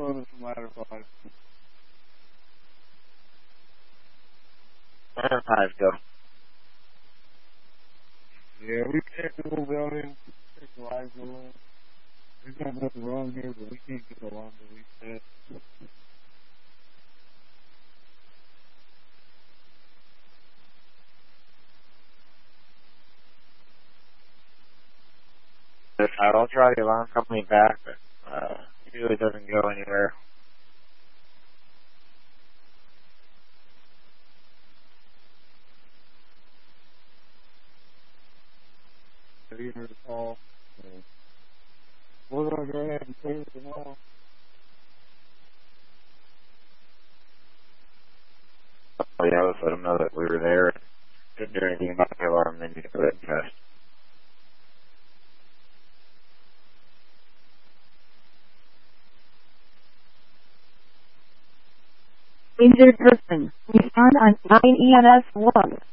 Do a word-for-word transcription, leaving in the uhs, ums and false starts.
clothing from ladder five. Ladder five, go. Yeah, we checked the little building, checked the live building. There's not nothing wrong here, but we can't get the alarm that we set. I'll try the alarm company back, but uh, it really doesn't go anywhere. Have you heard the call? We're going to go ahead and clear it tomorrow. Oh, yeah, let's let them know that we were there. Couldn't do anything about the alarm, then you can put it in test. Injured person. Respond on nine E M S one.